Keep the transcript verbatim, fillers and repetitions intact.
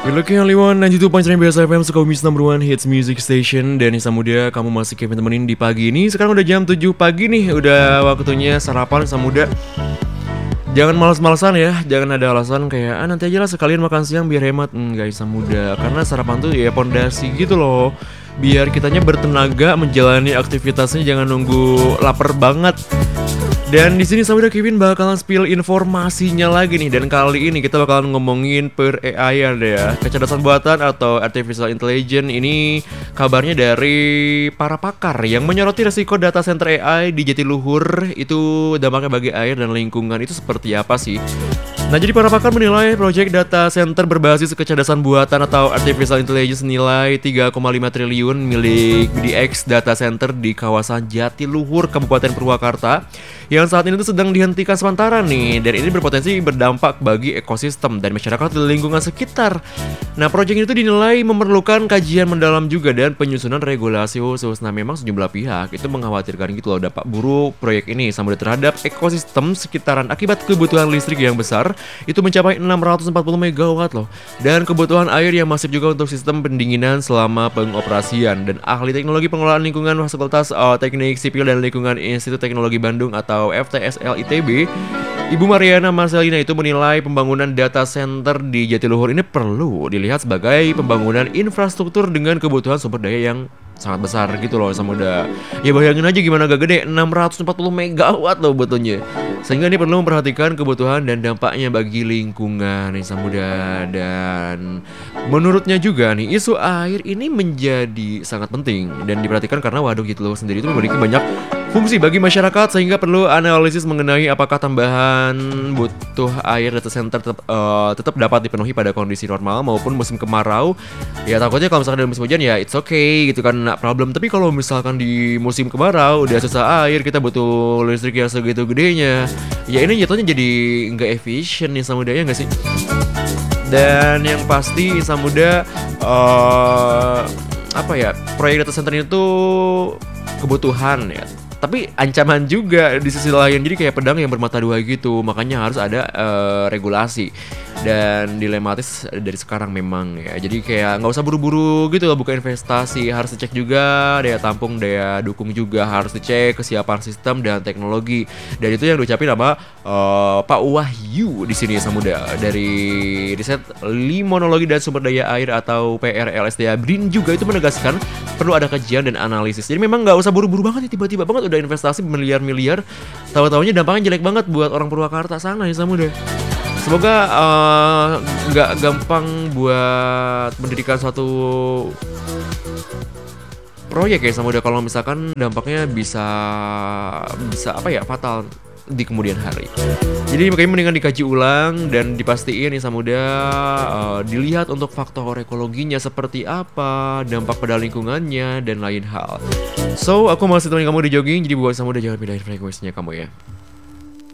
You're looking only one sembilan puluh tujuh koma sembilan B S F M Sukabumi number one hits music station. Dan Nisa Muda, kamu masih Kevin temenin di pagi ini. Sekarang udah jam tujuh pagi nih, udah waktunya sarapan Nisa Muda. Jangan males-malesan ya, jangan ada alasan kayak ah nanti aja lah sekalian makan siang biar hemat. Enggak Nisa Muda, karena sarapan tuh ya pondasi gitu loh. Biar kitanya bertenaga menjalani aktivitasnya, jangan nunggu lapar banget. Dan di sini Samuda Kevin bakalan spill informasinya lagi nih. Dan kali ini kita bakalan ngomongin per A I ya, kecerdasan buatan atau artificial intelligence. Ini kabarnya dari para pakar yang menyoroti resiko data center A I di Jatiluhur. Itu dampaknya bagi air dan lingkungan itu seperti apa sih? Nah, jadi para pakar menilai proyek data center berbasis kecerdasan buatan atau artificial intelligence nilai tiga koma lima triliun milik B D X Data Center di kawasan Jatiluhur, Kabupaten Purwakarta, yang saat ini tuh sedang dihentikan sementara nih. Dan ini berpotensi berdampak bagi ekosistem dan masyarakat di lingkungan sekitar. Nah, proyek ini tuh dinilai memerlukan kajian mendalam juga dan penyusunan regulasi khusus. Nah, memang sejumlah pihak itu mengkhawatirkan gitu loh dampak buruk proyek ini sampai terhadap ekosistem sekitaran akibat kebutuhan listrik yang besar itu mencapai enam ratus empat puluh megawatt loh, dan kebutuhan air yang masif juga untuk sistem pendinginan selama pengoperasian. Dan ahli teknologi pengelolaan lingkungan Fakultas uh, Teknik Sipil dan Lingkungan Institut Teknologi Bandung atau F T S L I T B, Ibu Mariana Marcelina itu menilai pembangunan data center di Jatiluhur ini perlu dilihat sebagai pembangunan infrastruktur dengan kebutuhan sumber daya yang sangat besar gitu loh Samuda. Ya bayangin aja gimana gak gede, enam ratus empat puluh megawatt loh betulnya. Sehingga ini perlu memperhatikan kebutuhan dan dampaknya bagi lingkungan nih Samuda. Dan menurutnya juga nih, isu air ini menjadi sangat penting dan diperhatikan karena waduk Jatiluhur sendiri itu memiliki banyak fungsi bagi masyarakat, sehingga perlu analisis mengenai apakah tambahan butuh air data center tetap, uh, tetap dapat dipenuhi pada kondisi normal maupun musim kemarau. Ya takutnya kalau misalkan dalam musim hujan ya it's okay gitu kan, nggak problem. Tapi kalau misalkan di musim kemarau udah susah air, kita butuh listrik yang segitu gedenya, ya ini jatuhnya jadi nggak efisien nih Samudanya nggak sih? Dan yang pasti Samuda uh, apa ya, proyek data center itu kebutuhan ya, tapi ancaman juga di sisi lain. Jadi kayak pedang yang bermata dua gitu. Makanya harus ada uh, regulasi. Dan dilematis dari sekarang memang ya. Jadi kayak nggak usah buru-buru gitu loh buka investasi. Harus dicek juga daya tampung, daya dukung juga. Harus dicek kesiapan sistem dan teknologi. Dan itu yang diucapin sama uh, Pak Wahyu di sini Samuda dari riset Limonologi dan Sumber Daya Air atau P R L S D A B R I N juga itu menegaskan perlu ada kajian dan analisis. Jadi memang nggak usah buru-buru banget ya, tiba-tiba banget udah investasi miliar-miliar, tahu-tahunya dampaknya jelek banget buat orang Purwakarta sana ya Samuda. Semoga nggak uh, gampang buat mendirikan suatu proyek ya Samuda, kalau misalkan dampaknya bisa bisa apa ya, fatal di kemudian hari. Jadi makanya mendingan dikaji ulang dan dipastiin nih Samuda, uh, dilihat untuk faktor ekologinya seperti apa, dampak pada lingkungannya dan lain hal. So aku masih temenin kamu di jogging, jadi buat Samuda jangan pindahin frekuensinya kamu ya.